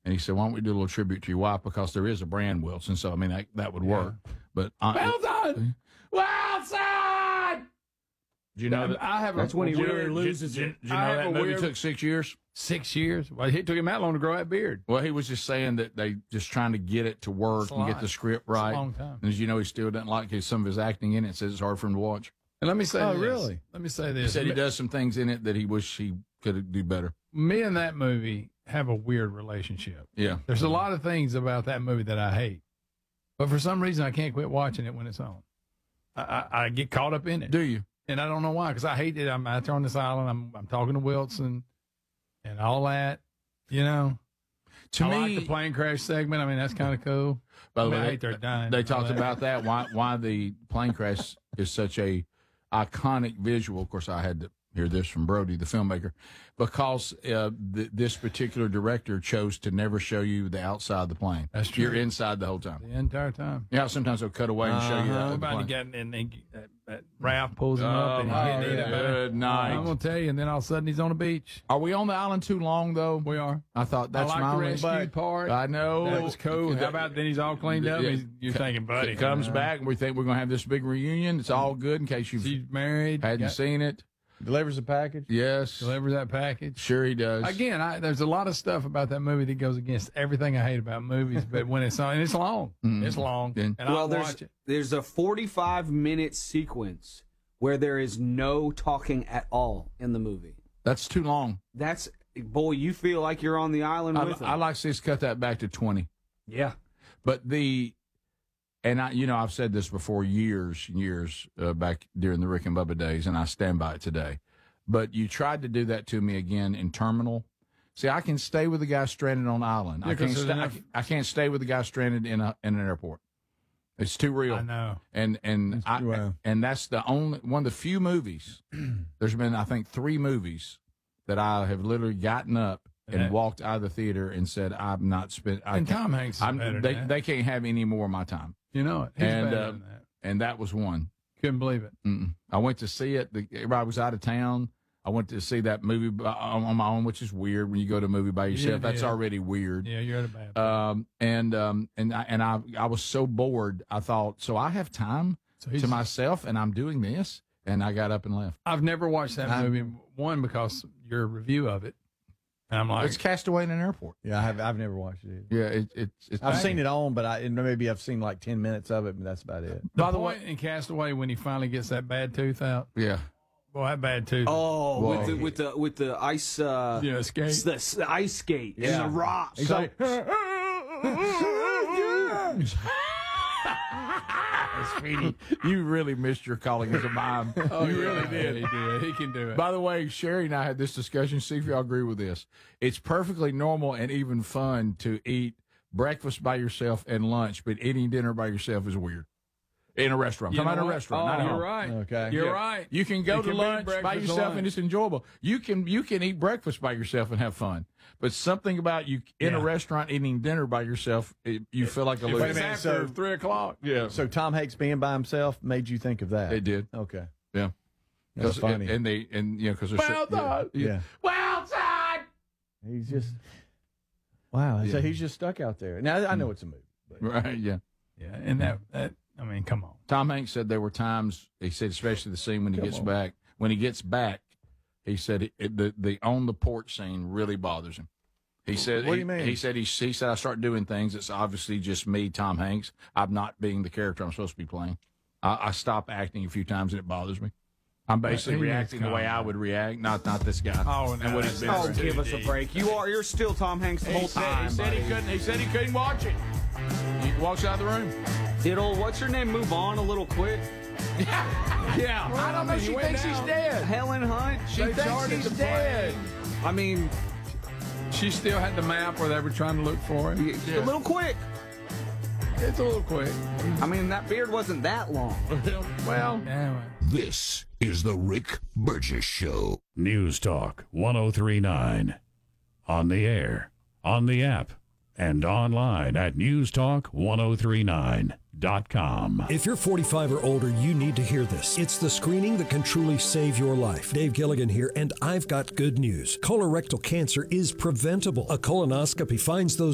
And he said, why don't we do a little tribute to your wife? Because there is a brand Wilson. So, I mean, that would work. But Wilson! Wilson! Do you know that? That's when he really loses Do it. you know that movie took 6 years? 6 years? Well, it took him that long to grow that beard. Well, he was just saying that they just trying to get it to work and get the script right. It's a long time. And as you know, he still doesn't like some of his acting in it. It says it's hard for him to watch. And let me say this. Really? Let me say this. He said he does some things in it that he wish he could do better. Me and that movie have a weird relationship. Yeah. There's a lot of things about that movie that I hate. But for some reason, I can't quit watching it when it's on. I get caught up in it. Do you? And I don't know why, because I hate it. I'm out there on this island. I'm talking to Wilson and all that, you know. To I me, like the plane crash segment. I mean, that's kind of cool. By the I way, hate they're dying. They talked about that, why the plane crash is such a iconic visual. Of course, I had to hear this from Brody, the filmmaker, because this particular director chose to never show you the outside of the plane. That's true. You're inside the whole time. The entire time. Yeah, sometimes they'll cut away and show you that. Everybody getting in, that Ralph pulls him up and he's getting eaten. Good night. I'm going to tell you, and then all of a sudden he's on the beach. Are we on the island too long, though? We are. I thought that's I like my the only rescue part. I know. That was cool. How about then he's all cleaned up? You're thinking, buddy. It comes back, and we think we're going to have this big reunion. It's all good in case She's you married. hadn't seen it. Delivers a package. Yes. Delivers that package. Sure he does. Again, there's a lot of stuff about that movie that goes against everything I hate about movies, but when it's on, and it's long. It's long. And I'll watch it. There's a 45-minute sequence where there is no talking at all in the movie. That's too long. Boy, you feel like you're on the island with them. I'd like to see us cut that back to 20. Yeah. But I've said this before years back during the Rick and Bubba days, and I stand by it today. But you tried to do that to me again in Terminal. See, I can stay with the guy stranded on an island. Yeah, I can't stay with the guy stranded in an airport. It's too real. I know. And that's one of the few movies. There's been, I think, 3 movies that I have literally gotten up and walked out of the theater and said, I'm not spent. And Tom Hanks is better than that. They can't have any more of my time. You know it. He's better than that. And that was one. Couldn't believe it. I went to see it. Everybody was out of town. I went to see that movie on my own, which is weird when you go to a movie by yourself. That's already weird. Yeah, you're at a bad place. I was so bored. I thought, so I have time to myself, and I'm doing this, and I got up and left. I've never watched that movie. One, because your review of it. And I'm like, it's Castaway in an Airport. Yeah, I've never watched it either. Yeah, it's I've seen it on, but maybe I've seen like 10 minutes of it, but that's about it. By the way, in Castaway, when he finally gets that bad tooth out. Yeah. Boy, that bad tooth. Oh, with the ice skate. The ice skate and the rocks. He's like, Speedy, you really missed your calling as a mime. You really did. He did. He can do it. By the way, Sherry and I had this discussion. See if y'all agree with this. It's perfectly normal and even fun to eat breakfast by yourself and lunch, but eating dinner by yourself is weird. In a restaurant. Come out of a restaurant. Not at you're home. right. Okay. You're right. You can go You to can lunch eat by breakfast yourself lunch. and it's enjoyable. You can eat breakfast by yourself and have fun. But something about you in a restaurant eating dinner by yourself, you feel like a loser. Wait a minute, After so 3 o'clock. Yeah. So Tom Hanks being by himself made you think of that? It did. Okay. Yeah. That's funny. Because Well done. Yeah. Well done. He's just, wow. So he's just stuck out there. Now, I know it's a movie. But. Right, yeah. Yeah, and that I mean, come on. Tom Hanks said there were times, he said, especially the scene when he gets back. When he gets back, he said the on the porch scene really bothers him. He said, what do you mean? He said, I start doing things that's obviously just me, Tom Hanks. I'm not being the character I'm supposed to be playing. I stop acting a few times and it bothers me. I'm basically reacting the way I would react, not this guy. Oh, no, and what he's been Oh, through. give us a break. You're still Tom Hanks the whole time. He said he couldn't watch it. He walks out of the room. Did old what's her name move on a little quick? Yeah. I don't know. She thinks he's dead. Helen Hunt. She thinks he's dead. I mean, She still had the map where they were trying to look for him. a little quick. It's a little quick. I mean, that beard wasn't that long. Well, Anyway. This is the Rick Burgess Show. News Talk 1039. On the air, on the app, and online at newstalk1039.com. If you're 45 or older, you need to hear this. It's the screening that can truly save your life. Dave Gilligan here, and I've got good news. Colorectal cancer is preventable. A colonoscopy finds those